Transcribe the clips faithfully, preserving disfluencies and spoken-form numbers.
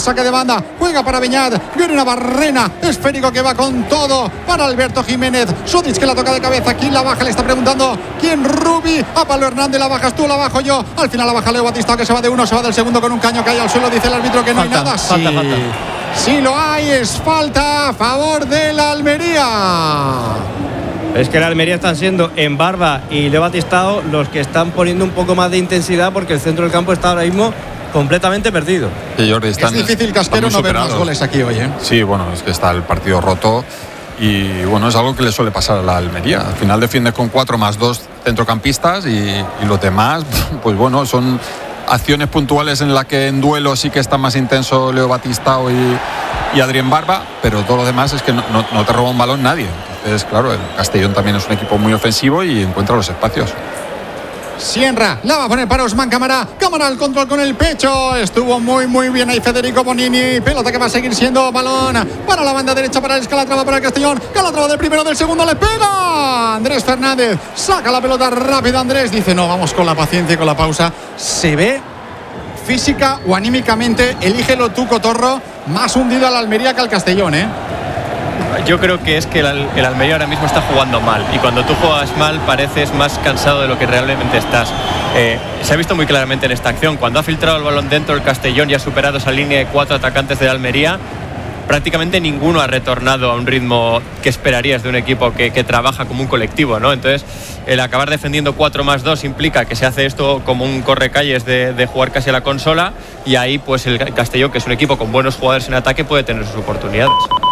saque de banda, juega para Beñat, viene Navarrena, esférico que va con todo para Alberto Jiménez, Sudic que la toca de cabeza, aquí la baja, le está preguntando quién, Rubi, a Pablo Hernández, la bajas tú, la bajo yo, al final la baja Leo Batistao que se va de uno, se va del segundo con un caño, cae al suelo, dice el árbitro que no falta, hay nada, falta, sí, falta. sí lo hay, es falta a favor de la Almería. Es que la Almería están siendo en Barba y Leo Batistao los que están poniendo un poco más de intensidad, porque el centro del campo está ahora mismo completamente perdido. Sí, Jordi, están, es difícil, Casquero, no ver más goles aquí hoy, ¿eh? Sí, bueno, es que está el partido roto y bueno, es algo que le suele pasar a la Almería. Al final defiende con cuatro más dos centrocampistas y, y los demás, pues bueno, son acciones puntuales en las que en duelo sí que está más intenso Leo Batistao y, y Adrián Barba, pero todo lo demás es que no, no, no te roba un balón nadie. Entonces, claro, el Castellón también es un equipo muy ofensivo y encuentra los espacios. Sierra, la va a poner para Ousmane Camara. Camara al control con el pecho. Estuvo muy, muy bien ahí Federico Bonini. Pelota que va a seguir siendo balón para la banda derecha, para el Calatrava, para el Castellón. Calatrava del primero, del segundo, le pega Andrés Fernández. Saca la pelota rápida Andrés. Dice, no, vamos con la paciencia y con la pausa. Se ve física o anímicamente, elígelo tú, Cotorro, más hundido a la Almería que al Castellón, ¿eh? Yo creo que es que el, el Almería ahora mismo está jugando mal, y cuando tú juegas mal pareces más cansado de lo que realmente estás. Eh, se ha visto muy claramente en esta acción, cuando ha filtrado el balón dentro del Castellón y ha superado esa línea de cuatro atacantes de la Almería, prácticamente ninguno ha retornado a un ritmo que esperarías de un equipo que, que trabaja como un colectivo, ¿no? Entonces, el acabar defendiendo cuatro más dos implica que se hace esto como un correcalles de, de jugar casi a la consola, y ahí pues el Castellón, que es un equipo con buenos jugadores en ataque, puede tener sus oportunidades.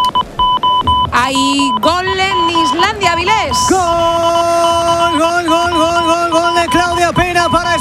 Hay gol en Islandia, Vilés. Gol, gol, gol, gol, gol, gol de Claudia Pina para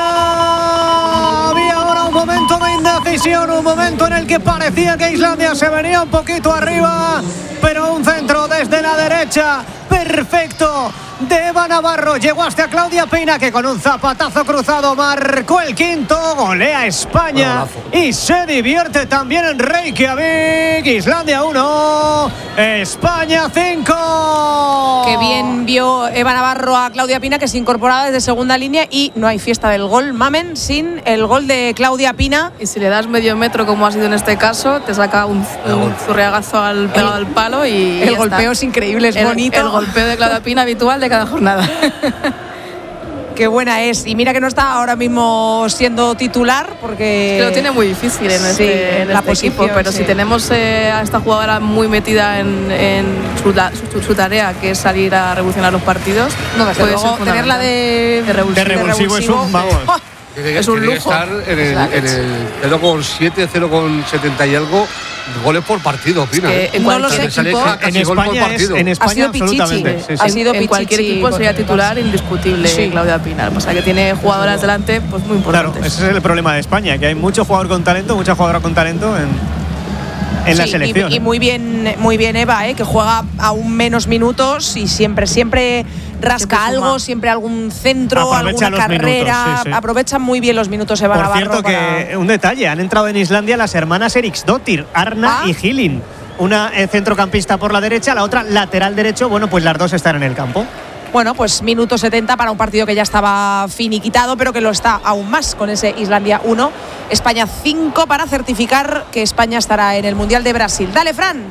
España. Había ahora un momento de indecisión, un momento en el que parecía que Islandia se venía un poquito arriba, pero un centro desde la derecha perfecto de Eva Navarro llegó hasta Claudia Pina, que con un zapatazo cruzado marcó el quinto. Golea a España y se divierte también en Reykjavik. Islandia uno, España cinco. Qué bien vio Eva Navarro a Claudia Pina, que se incorporaba desde segunda línea, y no hay fiesta del gol, Mamen, sin el gol de Claudia Pina. Y si le das medio metro, como ha sido en este caso, te saca un, un zurriagazo al, pegado al palo y el golpeo es increíble, es el, bonito. El golpeo de Claudia Pina habitual de cada jornada. Qué buena es. Y mira que no está ahora mismo siendo titular, porque es que lo tiene muy difícil en este, sí, en la este posición, equipo, pero sí. Si tenemos eh, a esta jugadora muy metida en, en su, su, su tarea, que es salir a revolucionar los partidos, no, desde puede luego, ser tenerla de, de revulsivo, de revulsivo, de revulsivo es un, vamos. Es un lujo. Estar en el, en el cero coma siete, cero coma setenta y algo goles por partido, Pina. Es que en no lo sé, equipo, en España, es, en España ha sido absolutamente. Pichichi, Sí, sí. ha sido en cualquier Pichichi, equipo sería titular indiscutible, sí. Claudia Pina. Lo que pasa es que tiene jugadoras delante pues muy importantes. Claro, ese es el problema de España, que hay mucho jugador con talento, mucha jugadora con talento en, en sí, la selección. Y, y muy bien, muy bien Eva, ¿eh? Que juega aún menos minutos y siempre, siempre rasca siempre algo, siempre algún centro, aprovecha alguna carrera. Minutos, sí, sí. Aprovecha muy bien los minutos Eva Por Navarro. cierto, para... que un detalle, han entrado en Islandia las hermanas Eriksdottir, Arna ¿Ah? y Hilin. Una eh, centrocampista por la derecha, la otra lateral derecho. Bueno, pues las dos están en el campo. Bueno, pues minuto setenta para un partido que ya estaba finiquitado, pero que lo está aún más con ese Islandia uno, España cinco, para certificar que España estará en el Mundial de Brasil. Dale, Fran.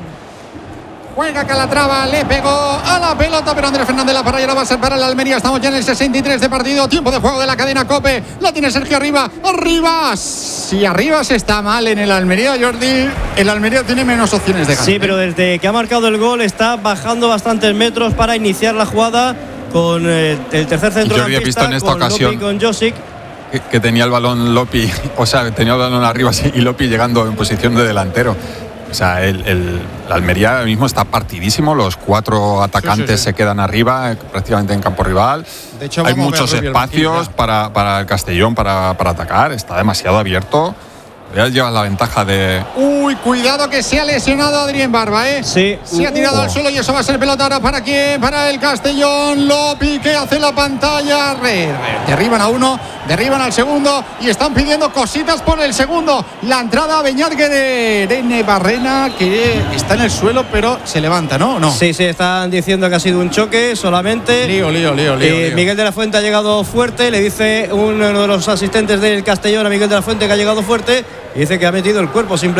Juega Calatrava, le pegó a la pelota, pero Andrés Fernández la para y la va a ser para la Almería. Estamos ya en el sesenta y tres de partido, tiempo de juego de la cadena COPE. La tiene Sergio arriba, arriba. Si arriba se está mal en el Almería, Jordi, el Almería tiene menos opciones de ganar. Sí, pero desde que ha marcado el gol está bajando bastantes metros para iniciar la jugada con eh, el tercer centrocampista. Jordi, he visto en esta con ocasión Lopi, con Josic. Que, que tenía el balón Lopi, o sea, tenía el balón arriba sí, y Lopi llegando en posición de delantero. O sea, el, el, la Almería ahora mismo está partidísimo. Los cuatro atacantes sí, sí, sí. se quedan arriba, prácticamente en campo rival. De hecho, hay muchos espacios para, para el Castellón para, para atacar. Está demasiado abierto. Ya lleva la ventaja de... Uy, cuidado que se ha lesionado Adrián Barba, ¿eh? Sí. Se ha tirado uh, al suelo y eso va a ser pelota ahora para quién, para el Castellón. Lopi que hace la pantalla. Re, re, derriban a uno, derriban al segundo y están pidiendo cositas por el segundo. La entrada a Beñat de, de Navarrena, que está en el suelo pero se levanta, ¿no? ¿no? Sí, sí, están diciendo que ha sido un choque solamente. Lío, lío, lío, lío, eh, lío. Miguel de la Fuente ha llegado fuerte, le dice uno de los asistentes del Castellón a Miguel de la Fuente que ha llegado fuerte y dice que ha metido el cuerpo simplemente.